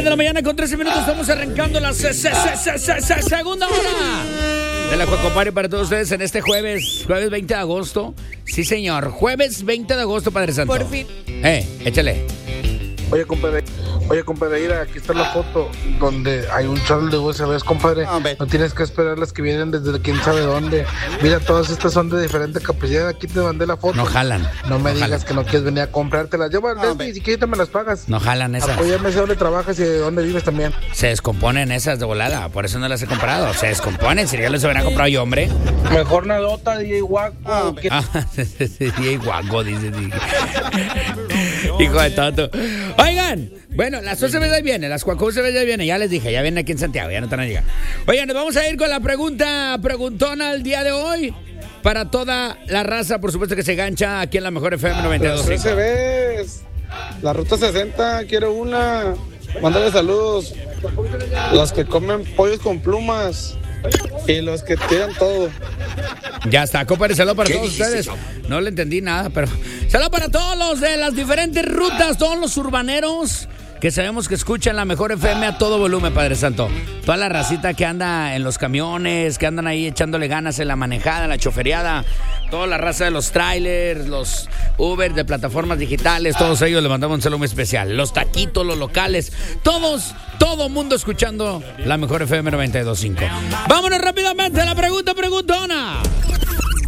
de la mañana con 13 minutos. Estamos arrancando la segunda hora de la Cuacopari para todos ustedes en este jueves 20 de agosto. Sí, señor, jueves 20 de agosto, Padre Santo. Por fin. Échale. Oye, compadre, mira, aquí está la foto donde hay un chorro de USBs, compadre. No tienes que esperar las que vienen desde quién sabe dónde. Mira, todas estas son de diferente capacidad. Aquí te mandé la foto. No jalan. No me digas que no quieres venir a comprártelas. Ni siquiera me las pagas. No jalan esas. Apóyame, sé dónde trabajas y de dónde vives también. Se descomponen esas de volada, por eso no las he comprado. Se descomponen, si ya las hubiera comprado yo, hombre. Mejor nadota, DJ Guaco. DJ Guaco, dice. Hijo de tonto. Oigan, bueno, las USBs ahí vienen, las Cuacos USBs ahí vienen, ya les dije, ya vienen aquí en Santiago, ya no están a llegar. Oigan, nos vamos a ir con la preguntona el día de hoy. Para toda la raza, por supuesto que se gancha aquí en la mejor FM 92.5. Las USBs, la ruta 60, quiero una. Mándale saludos. Los que comen pollos con plumas y los que tiran todo. Ya está, compadre, saludos para todos ustedes. No le entendí nada, pero saludos para todos los de las diferentes rutas, todos los urbaneros que sabemos que escuchan la mejor FM a todo volumen, Padre Santo. Toda la racita que anda en los camiones, que andan ahí echándole ganas en la manejada, en la chofereada. Toda la raza de los trailers, los Uber de plataformas digitales, todos ellos le mandamos un saludo muy especial. Los taquitos, los locales, todo mundo escuchando la mejor FM 92.5. Vámonos rápidamente a la preguntona.